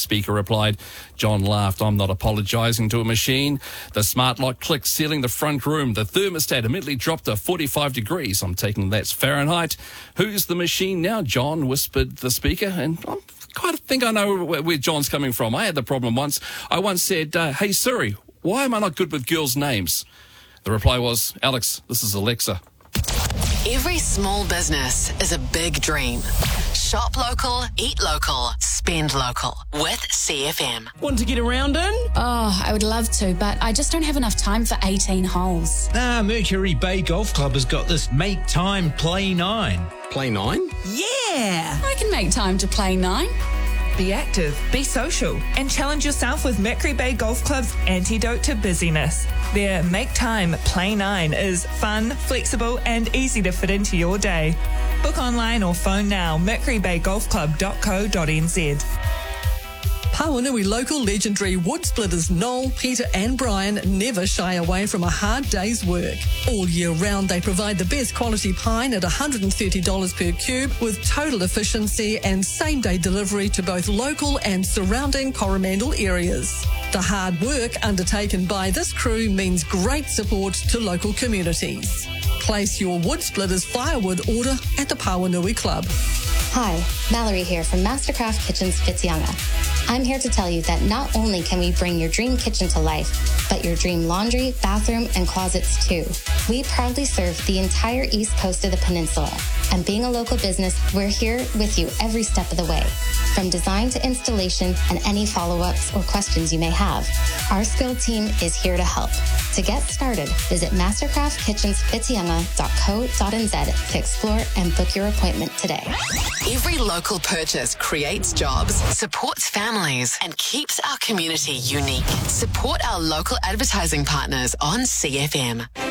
speaker replied. John laughed. I'm not apologising to a machine. The smart lock clicked, sealing the front room. The thermostat immediately dropped to 45 degrees. I'm taking that's Fahrenheit. Who's the machine now, John? Whispered the speaker. And I kind of think I know where John's coming from. I had the problem once. I once said, hey Siri, why am I not good with girls' names? The reply was, Alex, this is Alexa. Every small business is a big dream. Shop local, eat local, spend local with CFM. Want to get around in? Oh, I would love to, but I just don't have enough time for 18 holes. Mercury Bay Golf Club has got this Make Time Play 9. Play 9? Yeah! I can make time to play 9. Be active, be social, and challenge yourself with Mercury Bay Golf Club's antidote to busyness. Their Make Time Play 9 is fun, flexible, and easy to fit into your day. Book online or phone now, mercurybaygolfclub.co.nz. Pawanui local legendary wood splitters Noel, Peter and Brian never shy away from a hard day's work. All year round they provide the best quality pine at $130 per cube with total efficiency and same-day delivery to both local and surrounding Coromandel areas. The hard work undertaken by this crew means great support to local communities. Place your wood splitters firewood order at the Pawanui Club. Hi, Mallory here from Mastercraft Kitchens Whitianga. I'm here to tell you that not only can we bring your dream kitchen to life, but your dream laundry, bathroom, and closets too. We proudly serve the entire east coast of the peninsula. And being a local business, we're here with you every step of the way. From design to installation and any follow-ups or questions you may have, our skilled team is here to help. To get started, visit mastercraftkitchenswhitianga.co.nz to explore and book your appointment today. Every local purchase creates jobs, supports families, and keeps our community unique. Support our local advertising partners on CFM.